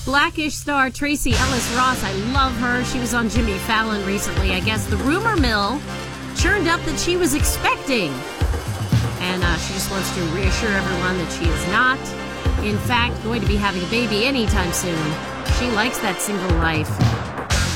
Blackish star Tracy Ellis Ross, I love her. She was on Jimmy Fallon recently. I guess the rumor mill churned up that she was expecting. And she just wants to reassure everyone that she is not, in fact, going to be having a baby anytime soon. She likes that single life.